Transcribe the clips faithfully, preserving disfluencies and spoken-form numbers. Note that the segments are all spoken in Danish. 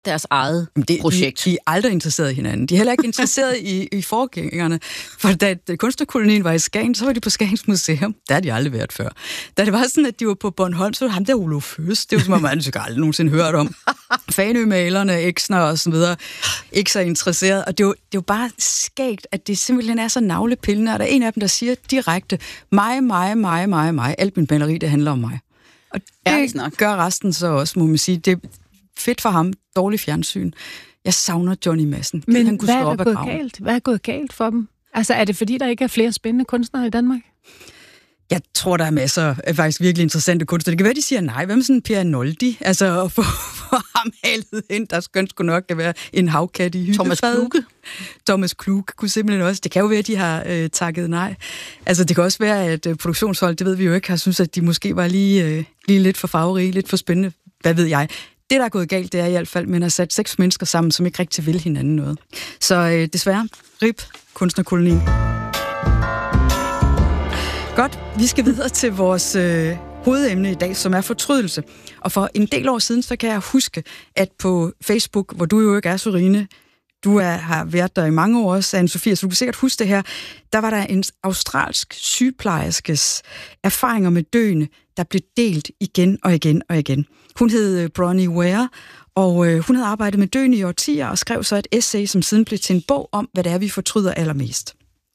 deres eget det, projekt. De, de er aldrig interesseret i hinanden. De er heller ikke interesseret i, i forgængerne. For da kunstnerkolonien var i Skagen, så var de på Skagens Museum. Der har de aldrig været før. Da det var sådan, at de var på Bornholm, så var ham der Olof Føst. Det var som om, man ikke aldrig nogensinde hørt om. Fanø-malerne, Exner og så videre. Ikke så interesseret. Og det er, jo, det er jo bare skægt, at det simpelthen er så navlepillende. Og der er en af dem, der siger direkte, mig, mig, mig, mig, mig. Alt min maleri, det handler om mig. Og det gør resten så også, må man sige. Det fedt for ham, dårlig fjernsyn. Jeg savner Johnny Madsen. Men han kunne hvad er der gået galt? Hvad er gået galt for dem? Altså, er det fordi, der ikke er flere spændende kunstnere i Danmark? Jeg tror, der er masser af faktisk virkelig interessante kunstnere. Det kan være, de siger nej. Hvem er sådan en Per Noldi? Altså, at få ham halet ind, der skønt skulle nok at være en havkat i hyttefad. Thomas Kluge. Thomas Kluge kunne simpelthen også. Det kan jo være, at de har øh, takket nej. Altså, det kan også være, at øh, produktionshold, det ved vi jo ikke, har synes, at de måske var lige, øh, lige lidt for farverige, lidt for spændende. Hvad ved jeg? Det, der er gået galt, det er i hvert fald, at man har sat seks mennesker sammen, som ikke rigtig vil hinanden noget. Så øh, desværre, rip kunstnerkolonien. Godt, vi skal videre til vores øh, hovedemne i dag, som er fortrydelse. Og for en del år siden, så kan jeg huske, at på Facebook, hvor du jo ikke er, Sørine, du er, har været der i mange år også, Anne-Sophie, så du kan sikkert huske det her, der var der en australsk sygeplejerskes erfaringer med døende, der blev delt igen og igen og igen. Hun hed Bronnie Ware, og øh, hun havde arbejdet med døende i årtier og skrev så et essay, som siden blev til en bog om, hvad det er, vi fortryder allermest.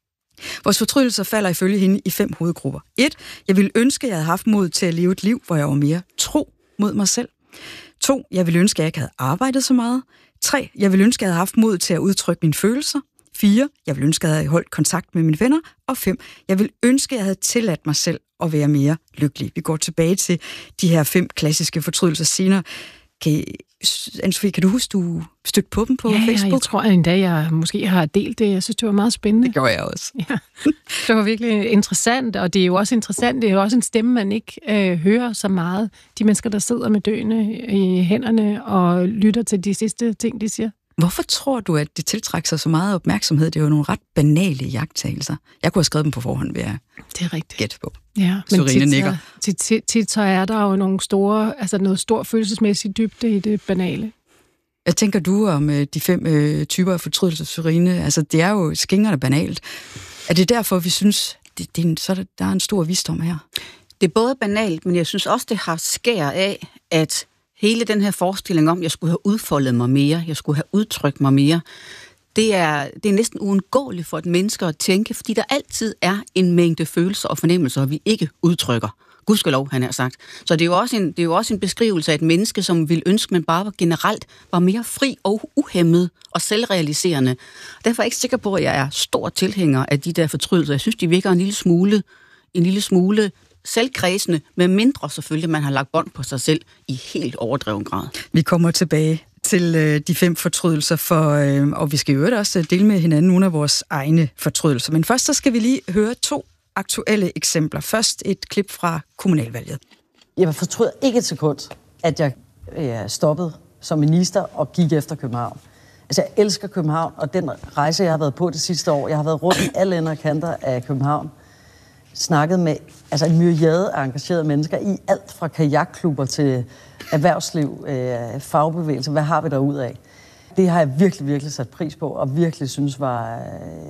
Vores fortrydelser falder ifølge hende i fem hovedgrupper. et. Jeg ville ønske, at jeg havde haft mod til at leve et liv, hvor jeg var mere tro mod mig selv. to. Jeg ville ønske, at jeg ikke havde arbejdet så meget. tre. Jeg ville ønske, at jeg havde haft mod til at udtrykke mine følelser. fire. Jeg ville ønske, at jeg havde holdt kontakt med mine venner. Og fem. Jeg ville ønske, at jeg havde tilladt mig selv at være mere lykkelig. Vi går tilbage til de her fem klassiske fortrydelser senere. Kan, Anne-Sophie, kan du huske, du stødte på dem på ja, Facebook? Ja, jeg tror endda, jeg måske har delt det. Jeg synes, det var meget spændende. Det gjorde jeg også. Ja. Det var virkelig interessant, og det er jo også interessant, det er jo også en stemme, man ikke øh, hører så meget. De mennesker, der sidder med døende i hænderne og lytter til de sidste ting, de siger. Hvorfor tror du, at det tiltrækker sig så meget opmærksomhed? Det er jo nogle ret banale iagttagelser. Jeg kunne have skrevet dem på forhånd, ved at det er rigtigt. gætte på. Ja, men tit, nikker. Tit, tit, tit så er der jo nogle store, altså noget stor følelsesmæssig dybde i det banale. Hvad tænker du om øh, de fem øh, typer af fortrydelse, Sørine? Altså, det er jo skingerne banalt. Er det derfor, vi synes, det, det er en, så der er en stor visdom her? Det er både banalt, men jeg synes også, det har skær af, at hele den her forestilling om, at jeg skulle have udfoldet mig mere, jeg skulle have udtrykt mig mere, det er, det er næsten uundgåeligt for et menneske at tænke, fordi der altid er en mængde følelser og fornemmelser, vi ikke udtrykker. Gudskelov, han har sagt. Så det er, jo også en, det er jo også en beskrivelse af et menneske, som ville ønske, man bare var generelt var mere fri og uhæmmet og selvrealiserende. Derfor er jeg ikke sikker på, at jeg er stor tilhænger af de der fortrydelser. Jeg synes, de virker en lille smule, en lille smule selvkredsende, med mindre selvfølgelig, man har lagt bånd på sig selv i helt overdreven grad. Vi kommer tilbage til øh, de fem fortrydelser, for, øh, og vi skal jo også dele med hinanden nogle af vores egne fortrydelser. Men først så skal vi lige høre to aktuelle eksempler. Først et klip fra kommunalvalget. Jeg fortryder ikke et sekund, at jeg øh, stoppede som minister og gik efter København. Altså, jeg elsker København, og den rejse, jeg har været på det sidste år, jeg har været rundt i alle ender og kanter af København, snakket med altså, en myriade af engagerede mennesker i alt fra kajakklubber til erhvervsliv, øh, fagbevægelse. Hvad har vi derude af? Det har jeg virkelig, virkelig sat pris på, og virkelig synes var øh,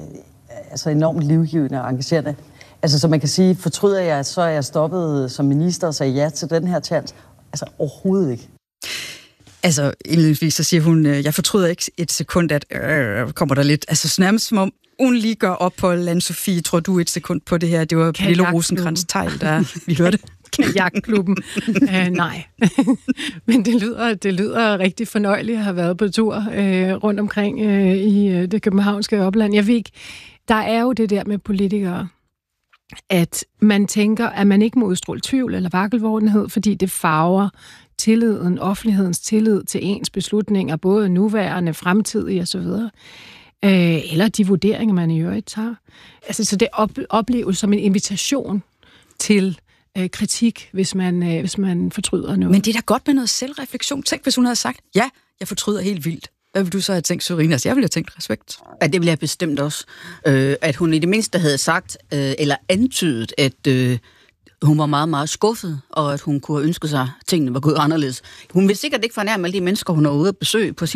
altså enormt livgivende og engagerende. Altså, så man kan sige, fortryder jeg, at så er jeg stoppet som minister og sagde ja til den her chance? Altså, overhovedet ikke. Altså, indledningsvis så siger hun, jeg fortryder ikke et sekund, at øh, kommer der lidt, altså nærmest som om hun lige gør ophold. Anne-Sophie, tror du et sekund på det her? Det var Pernille Rosenkrantz-Theil, der vi hørte. Kajakklubben. uh, nej. Men det lyder, det lyder rigtig fornøjeligt at have været på tur uh, rundt omkring uh, i uh, det københavnske opland. Jeg ved ikke, der er jo det der med politikere, at man tænker, at man ikke må udstråle tvivl eller vakkelvordenhed, fordi det farver tilliden, offentlighedens tillid til ens beslutninger, både nuværende, fremtidige osv., øh, eller de vurderinger, man i øvrigt tager. Altså, så det op- opleves som en invitation til øh, kritik, hvis man, øh, hvis man fortryder noget. Men det er da godt med noget selvreflektion. Tænk, hvis hun havde sagt, ja, jeg fortryder helt vildt. Hvad vil du så have tænkt, Sørine? Altså, jeg ville have tænkt respekt. Ja, det ville jeg bestemt også. Øh, at hun i det mindste havde sagt, øh, eller antydet, at øh, hun var meget, meget skuffet, og at hun kunne ønske sig, at tingene var gået anderledes. Hun vil sikkert ikke fornærme alle de mennesker, hun er ude at besøge på